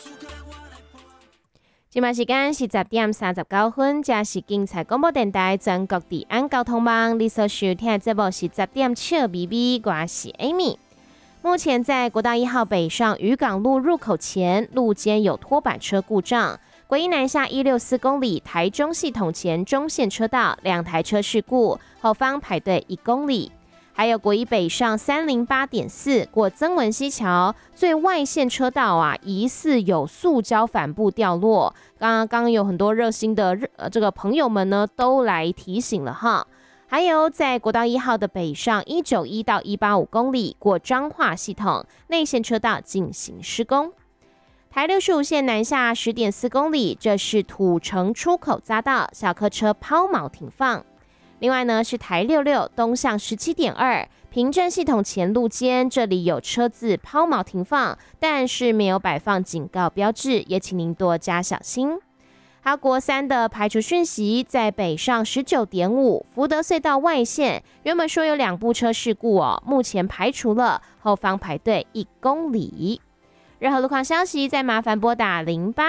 现在时间是10:39，这是警察广播电台全国治安交通网。你所收听的节目是10点笑咪咪，我是 Amy。目前在国道1号北上渔港路入口前，路肩有拖板车故障。国一南下164公里，台中系统前中线车道2台车事故，后方排队1公里。还有国一北上308.4过曾文溪桥最外线车道疑似有塑胶帆布掉落。刚刚有很多热心的这个朋友们呢，都来提醒了哈。还有在国道1号的北上191到185公里过彰化系统内线车道进行施工。台65线南下10.4公里，这是土城出口匝道，小客车抛锚停放。另外呢，是台66东向17.2平镇系统前路间，这里有车子抛锚停放，但是没有摆放警告标志，也请您多加小心。还有国3的排除讯息，在北上19.5福德隧道外线，原本说有2部车事故目前排除了，后方排队1公里。任何路况消息，再麻烦拨打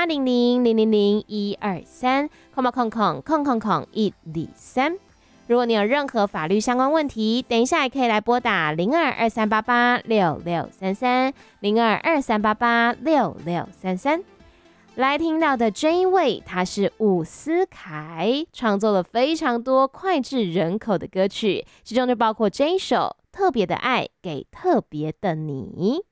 0800-000-123，000-123。如果你有任何法律相关问题，等一下也可以来拨打0223886633，0223886633。来听到的这一位，他是伍思凯，创作了非常多脍炙人口的歌曲，其中就包括这一首《特别的爱给特别的你》。